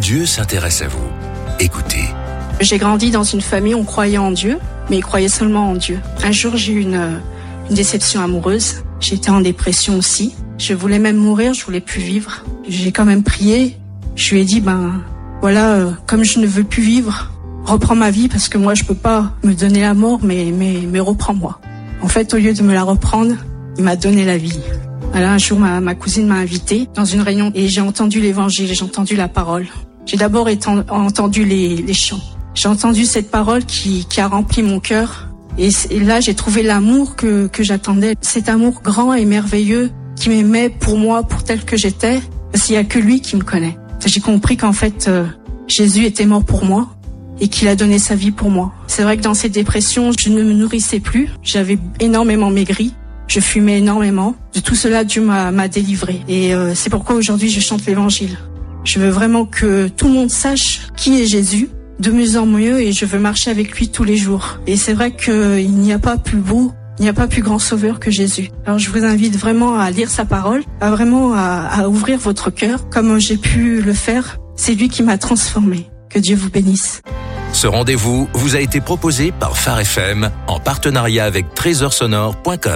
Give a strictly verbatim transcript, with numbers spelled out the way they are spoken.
Dieu s'intéresse à vous. Écoutez. J'ai grandi dans une famille où on croyait en Dieu, mais ils croyaient seulement en Dieu. Un jour, j'ai eu une, une déception amoureuse. J'étais en dépression aussi. Je voulais même mourir, je voulais plus vivre. J'ai quand même prié. Je lui ai dit, ben voilà, euh, comme je ne veux plus vivre, reprends ma vie parce que moi je peux pas me donner la mort, mais mais mais reprends-moi. En fait, au lieu de me la reprendre, il m'a donné la vie. Alors, un jour, ma, ma cousine m'a invitée dans une réunion et j'ai entendu l'évangile, j'ai entendu la parole. J'ai d'abord éten- entendu les, les chants. J'ai entendu cette parole qui, qui a rempli mon cœur. Et, et là, j'ai trouvé l'amour que, que j'attendais. Cet amour grand et merveilleux qui m'aimait pour moi, pour tel que j'étais. Parce qu'il n'y a que lui qui me connaît. J'ai compris qu'en fait, euh, Jésus était mort pour moi et qu'il a donné sa vie pour moi. C'est vrai que dans cette dépression, je ne me nourrissais plus. J'avais énormément maigri. Je fumais énormément. De tout cela, Dieu m'a, m'a délivré. Et euh, c'est pourquoi aujourd'hui, je chante l'évangile. Je veux vraiment que tout le monde sache qui est Jésus, de mieux en mieux, et je veux marcher avec lui tous les jours. Et c'est vrai qu'il n'y a pas plus beau, il n'y a pas plus grand sauveur que Jésus. Alors je vous invite vraiment à lire sa parole, à vraiment à, à ouvrir votre cœur, comme j'ai pu le faire. C'est lui qui m'a transformé. Que Dieu vous bénisse. Ce rendez-vous vous a été proposé par Phare F M en partenariat avec trésor sonore point com.